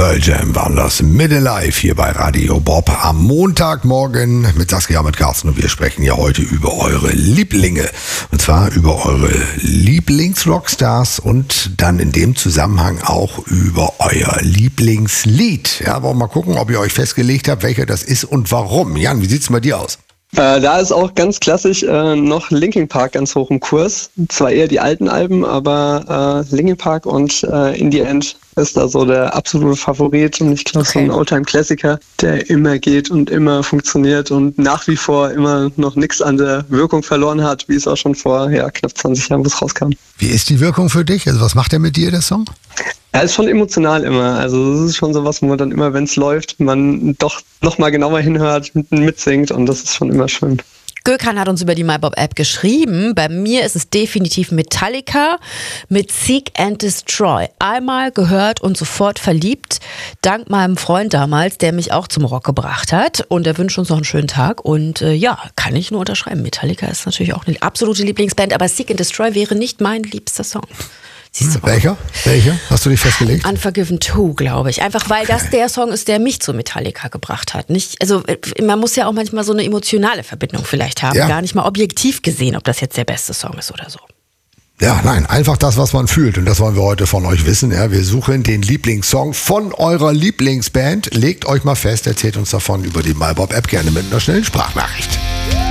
Pearl Jam waren das Mid Alive hier bei Radio Bob am Montagmorgen mit Saskia, mit Carsten, und wir sprechen ja heute über eure Lieblinge. Und zwar über eure Lieblingsrockstars und dann in dem Zusammenhang auch über euer Lieblingslied. Ja, wollen wir mal gucken, ob ihr euch festgelegt habt, welcher das ist und warum. Jan, wie sieht's bei dir aus? Da ist auch ganz klassisch noch Linkin Park ganz hoch im Kurs. Zwar eher die alten Alben, aber Linkin Park und In the End ist da so der absolute Favorit. Und ich glaube, so ein Oldtime-Klassiker, der immer geht und immer funktioniert und nach wie vor immer noch nichts an der Wirkung verloren hat, wie es auch schon vor knapp 20 Jahren, wo es rauskam. Wie ist die Wirkung für dich? Also was macht der mit dir, der Song? Er ist schon emotional immer. Also es ist schon sowas, wo man dann immer, wenn es läuft, man doch nochmal genauer hinhört, mitsingt, und das ist schon immer schön. Gökhan hat uns über die MyBob-App geschrieben. Bei mir ist es definitiv Metallica mit Seek and Destroy. Einmal gehört und sofort verliebt. Dank meinem Freund damals, der mich auch zum Rock gebracht hat. Und er wünscht uns noch einen schönen Tag. Und kann ich nur unterschreiben. Metallica ist natürlich auch eine absolute Lieblingsband. Aber Seek and Destroy wäre nicht mein liebster Song. Welcher? Hast du dich festgelegt? Unforgiven 2, glaube ich. Einfach weil das der Song ist, der mich zu Metallica gebracht hat. Man muss ja auch manchmal so eine emotionale Verbindung vielleicht haben. Ja. Gar nicht mal objektiv gesehen, ob das jetzt der beste Song ist oder so. Ja, nein, einfach das, was man fühlt. Und das wollen wir heute von euch wissen. Ja, wir suchen den Lieblingssong von eurer Lieblingsband. Legt euch mal fest, erzählt uns davon über die MyBob-App gerne mit einer schnellen Sprachnachricht.